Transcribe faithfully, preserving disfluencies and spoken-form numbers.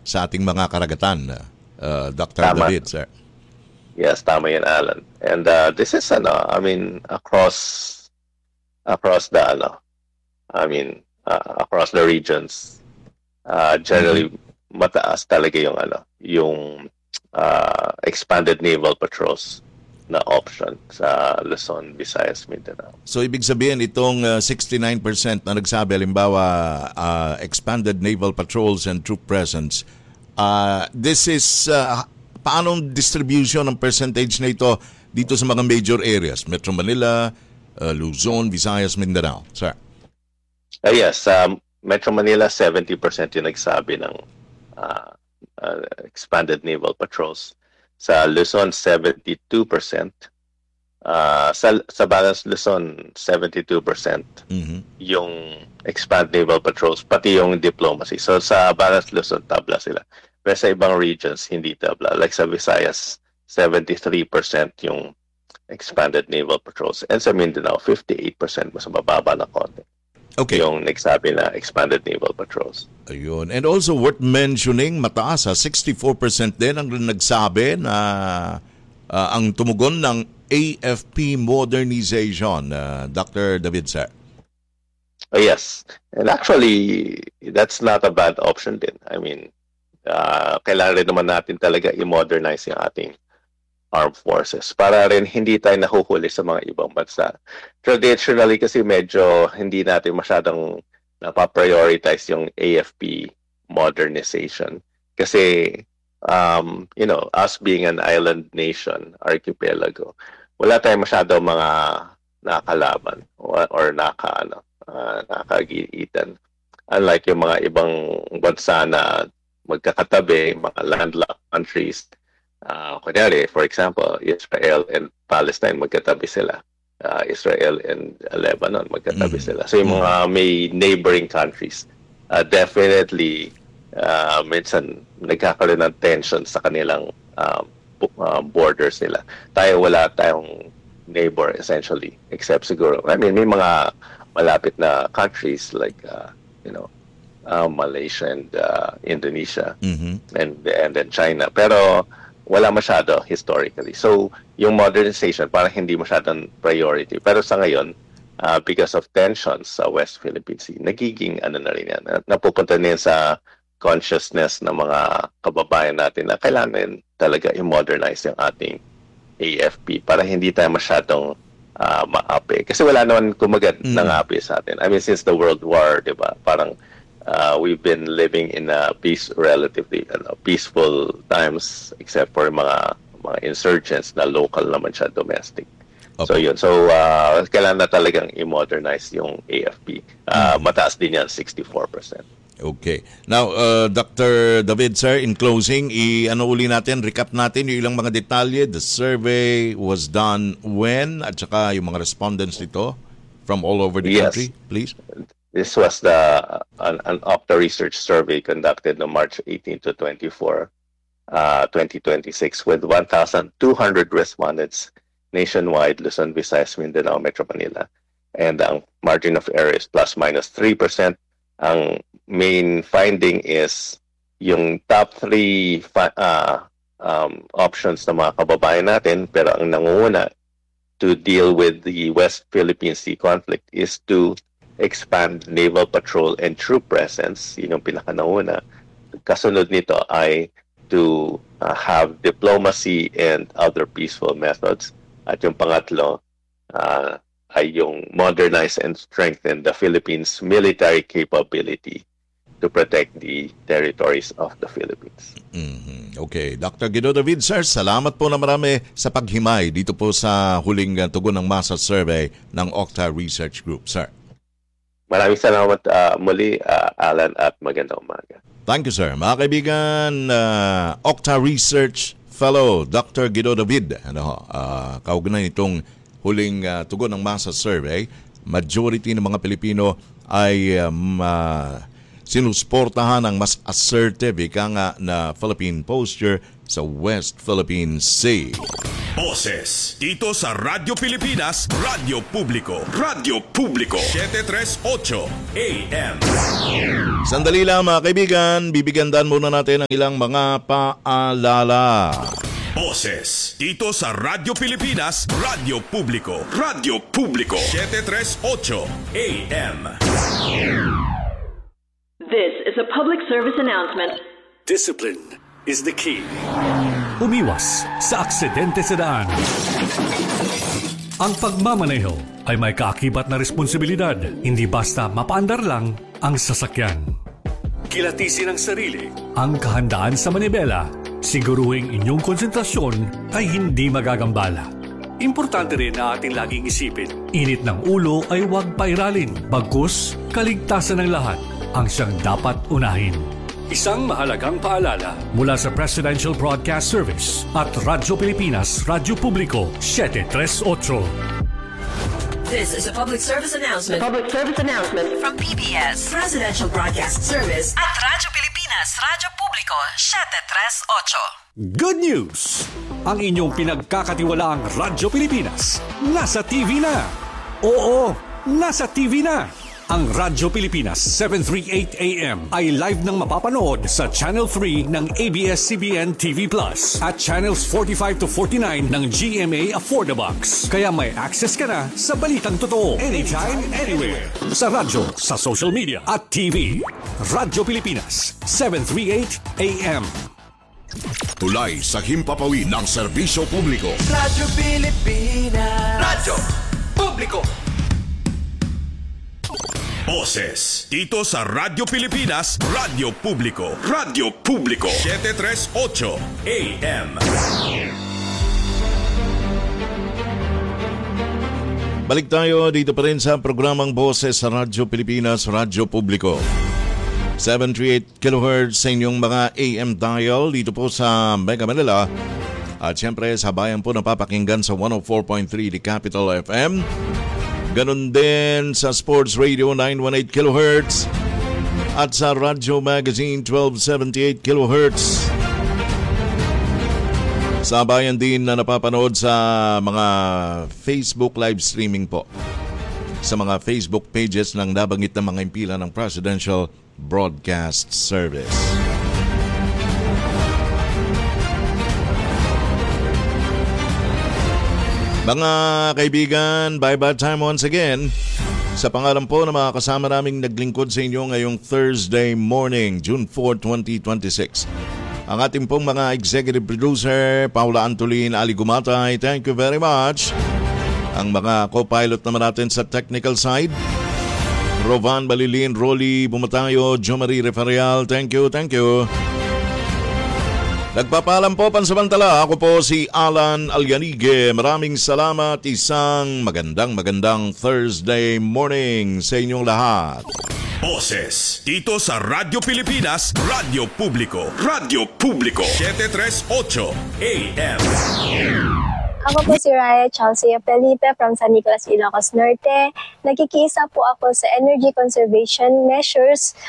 sa ating mga karagatan, uh, Doctor Tama. David, sir. Yes, tama yun, Alan. And uh, this is ano, I mean, across across the ano, I mean, uh, across the regions, uh, generally mm-hmm. mataas talaga yung ano, yung uh, expanded naval patrols na option sa Luzon, Visayas, Mindanao. So ibig sabihin itong uh, sixty-nine percent na nagsabi halimbawa uh, expanded naval patrols and troop presence, uh, this is uh, paanong distribution ng percentage na ito dito sa mga major areas? Metro Manila, uh, Luzon, Visayas, Mindanao. Sir? Uh, yes, um, Metro Manila, seventy percent yung nagsabi ng uh, uh, expanded naval patrols. Sa Luzon, seventy-two percent. Uh, sa, sa Balance Luzon, seventy-two percent mm-hmm. yung expanded naval patrols, pati yung diplomacy. So sa Balance Luzon, tabla sila. Pero sa ibang regions, hindi tabla. Like sa Visayas, seventy-three percent yung expanded naval patrols. And sa Mindanao, fifty-eight percent, mas mababa na konti. Okay. Yung nagsabi na expanded naval patrols. Ayun. And also worth mentioning, mataas ha, sixty-four percent din ang nagsabi na uh, ang tumugon ng A F P modernization, uh, Doctor David, sir. Oh, yes. And actually, that's not a bad option din. I mean, uh, kailangan rin naman natin talaga i-modernize yung ating armed forces para rin hindi tayo nahuhuli sa mga ibang bansa. Traditionally kasi medyo hindi natin masyadong napaprioritize yung A F P modernization kasi um, you know, us being an island nation, archipelago, wala tayong masyadong mga nakalaban or, or naka, ano, uh, nakagitan. Unlike yung mga ibang bansa na magkakatabi, mga landlocked countries. Uh, kunyari, for example, Israel and Palestine, magkatabi sila. Uh, Israel and uh, Lebanon, magkatabi mm-hmm. sila. So yung mga may neighboring countries, uh, definitely, uh, minsan nagkakaroon ng tension sa kanilang uh, uh, borders nila. Tayo wala tayong neighbor essentially, except siguro, I mean, may mga malapit na countries like, uh, you know, uh, Malaysia and uh, Indonesia mm-hmm. and, and then China. Pero, wala masyado historically. So, yung modernization parang hindi masyadong priority. Pero sa ngayon, uh, because of tensions sa West Philippine Sea, nagiging ano na rin yan. Napupunta na yan sa consciousness ng mga kababayan natin na kailangan rin talaga i-modernize yung ating A F P para hindi tayo masyadong uh, maapi. Kasi wala naman kumagat mm. ng api sa atin. I mean, since the World War, di ba? Parang Uh, we've been living in a peace, relatively uh, peaceful times, except for mga mga insurgents na local naman siya, domestic. Okay. So yun. So uh, kailangan na talagang i-modernize yung A F P. Uh, mm-hmm. Mataas din yan, sixty-four percent. Okay. Now, uh, Doctor David, sir, in closing, i-ano uli natin, recap natin yung ilang mga detalye. The survey was done when? At saka yung mga respondents nito from all over the yes. country, please. This was the an, an Okta research survey conducted on March eighteenth to twenty-fourth, uh, twenty twenty-six, with one thousand two hundred respondents nationwide, Luzon, Visayas, Mindanao, Metro Manila, and ang margin of error is plus minus three percent. Ang main finding is yung top three uh, um, options ng mga kababayan natin, pero ang nangunguna to deal with the West Philippine Sea conflict is to expand naval patrol and troop presence. Yun yung pinakanauna. Kasunod nito ay to uh, have diplomacy and other peaceful methods. At yung pangatlo uh, ay yung modernize and strengthen the Philippines' military capability to protect the territories of the Philippines. Mm-hmm. Okay. Doctor Guido David, sir, salamat po na marami sa paghimay dito po sa huling uh, tugon ng masa survey ng Okta Research Group, sir. Maraming salamat uh, muli, uh, Alan, at magandang umaga. Thank you, sir. Mga kaibigan, uh, Okta Research Fellow, Doctor Guido David, ano, uh, kaugnay nitong huling uh, tugon ng masa survey, majority ng mga Pilipino ay um, uh, sinusuportahan ng mas assertive ika nga na Philippine posture sa West Philippine Sea. Boses dito sa Radyo Pilipinas, Radyo Publiko, Radyo Publiko, seven thirty-eight A M. Sandali lang mga kaibigan, bibigyan muna natin ang ilang mga paalala. Boses dito sa Radyo Pilipinas, Radyo Publiko, Radyo Publiko, seven thirty-eight A M. This is a public service announcement. Discipline is the key. Umiwas sa aksidente sa daan. Ang pagmamaneho ay may kaakibat na responsibilidad, hindi basta mapaandar lang ang sasakyan. Kilatisin ang sarili, ang kahandaan sa manibela, siguruhing inyong konsentrasyon ay hindi magagambala. Importante rin na ating laging isipin, init ng ulo ay huwag pairalin, bagkus kaligtasan ng lahat ang siyang dapat unahin. Isang mahalagang paalala mula sa Presidential Broadcast Service at Radyo Pilipinas, Radyo Publiko, seven thirty-eight. This is a public service announcement. Public service announcement From P B S, Presidential Broadcast Service at Radyo Pilipinas, Radyo Publiko, seven thirty-eight. Good news! Ang inyong pinagkakatiwalaang Radyo Pilipinas nasa T V na. Oo, nasa T V na. Ang Radyo Pilipinas seven thirty-eight A M ay live nang mapapanood sa Channel three ng A B S C B N T V Plus at Channels forty-five to forty-nine ng G M A Affordabox. Kaya may access ka na sa balitang totoo anytime, anywhere. Sa radyo, sa social media at T V. Radyo Pilipinas seven thirty-eight A M. Tulay sa himpapawid ng serbisyo publiko. Radyo Pilipinas. Radyo Publiko. Boses dito sa Radyo Pilipinas, Radyo Publiko, Radyo Publiko, seven thirty-eight A M. Balik tayo dito pa rin sa programang Boses sa Radyo Pilipinas, Radyo Publiko. seven thirty-eight kilohertz sa inyong mga A M dial dito po sa Mega Manila. At syempre sa bayan po napapakinggan sa one oh four point three The Capital F M. Ganon din sa Sports Radio nine eighteen kilohertz at sa Radyo Magazine twelve seventy-eight kilohertz. Sa bayan din na napapanood sa mga Facebook live streaming po. Sa mga Facebook pages ng nabanggit na mga impila ng Presidential Broadcast Service. Mga kaibigan, bye-bye time once again. Sa pangalan po ng mga kasama naming naglingkod sa inyo ngayong Thursday morning, June fourth, twenty twenty-six. Ang ating pong mga executive producer, Paula Antolin, Ali Gumatay, thank you very much. Ang mga co-pilot naman natin sa technical side, Rovan Balilin, Rolly Bumatayo, Jo Marie Referial, thank you, thank you. Nagpapaalam po pansamantala, ako po si Alan Alyanige. Maraming salamat, isang magandang magandang Thursday morning sa inyong lahat. Boses dito sa Radyo Pilipinas, Radyo Publiko, Radyo Publiko, seven thirty-eight A M. Ako po si Raya Chelsea Felipe from San Nicolas, Ilocos Norte. Nagkikiisa po ako sa energy conservation measures